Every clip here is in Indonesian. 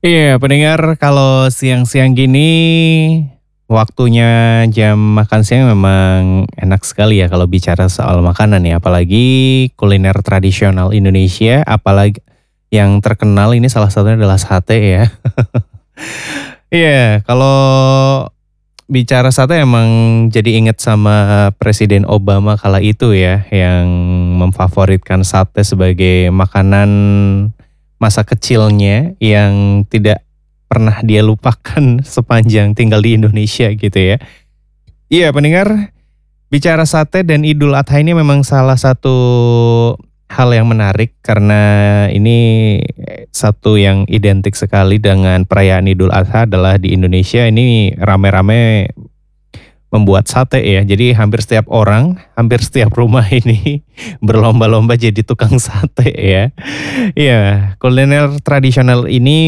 Iya, pendengar kalau siang-siang gini waktunya jam makan siang memang enak sekali ya kalau bicara soal makanan ya, apalagi kuliner tradisional Indonesia, apalagi yang terkenal ini salah satunya adalah sate ya. Iya, kalau bicara sate emang jadi inget sama Presiden Obama kala itu ya, yang memfavoritkan sate sebagai makanan masa kecilnya yang tidak pernah dia lupakan sepanjang tinggal di Indonesia gitu ya. Iya pendengar, bicara sate dan Idul Adha ini memang salah satu hal yang menarik karena ini satu yang identik sekali dengan perayaan Idul Adha adalah di Indonesia ini rame-rame membuat sate ya. Jadi hampir setiap orang, hampir setiap rumah ini berlomba-lomba jadi tukang sate ya. Iya, kuliner tradisional ini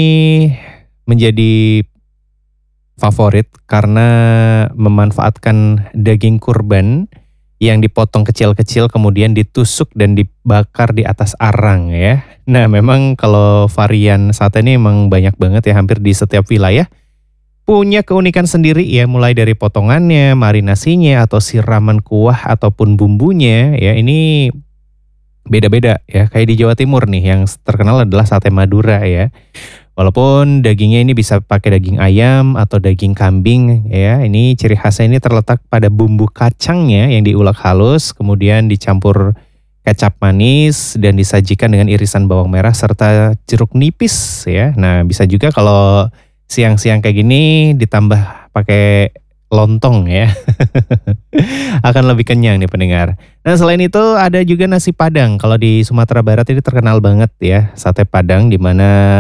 menjadi favorit karena memanfaatkan daging kurban yang dipotong kecil-kecil kemudian ditusuk dan dibakar di atas arang ya. Nah, memang kalau varian sate ini memang banyak banget ya, hampir di setiap wilayah punya keunikan sendiri ya, mulai dari potongannya, marinasinya, atau siraman kuah ataupun bumbunya ya. Ini beda-beda ya, kayak di Jawa Timur nih yang terkenal adalah sate Madura ya. Walaupun dagingnya ini bisa pakai daging ayam atau daging kambing ya, ini ciri khasnya ini terletak pada bumbu kacangnya yang diulek halus, kemudian dicampur kecap manis dan disajikan dengan irisan bawang merah serta jeruk nipis ya. Nah, bisa juga kalau siang-siang kayak gini ditambah pakai lontong ya. Akan lebih kenyang nih pendengar. Nah, selain itu ada juga nasi Padang. Kalau di Sumatera Barat ini terkenal banget ya, sate Padang di mana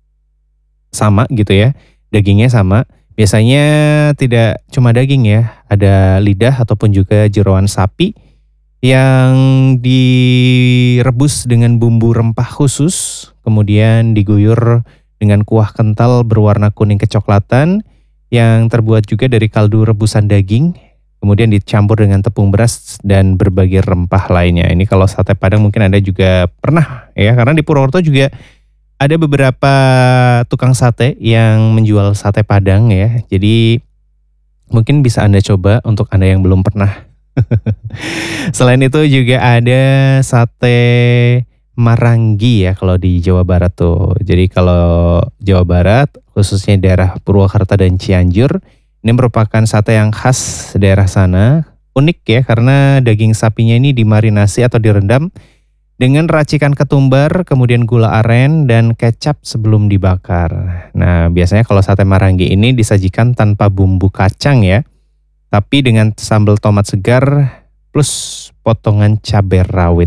sama gitu ya, dagingnya sama. Biasanya tidak cuma daging ya, ada lidah ataupun juga jeroan sapi yang direbus dengan bumbu rempah khusus, kemudian diguyur dengan kuah kental berwarna kuning kecoklatan yang terbuat juga dari kaldu rebusan daging, kemudian dicampur dengan tepung beras dan berbagai rempah lainnya. Ini kalau sate Padang mungkin Anda juga pernah ya, karena di Purwokerto juga ada beberapa tukang sate yang menjual sate Padang ya. Jadi mungkin bisa Anda coba untuk Anda yang belum pernah. Selain itu juga ada sate Marangi ya kalau di Jawa Barat tuh. Jadi kalau Jawa Barat khususnya daerah Purwakarta dan Cianjur ini merupakan sate yang khas daerah sana. Unik ya karena daging sapinya ini dimarinasi atau direndam dengan racikan ketumbar, kemudian gula aren dan kecap sebelum dibakar. Nah, biasanya kalau sate Marangi ini disajikan tanpa bumbu kacang ya, tapi dengan sambal tomat segar plus potongan cabai rawit.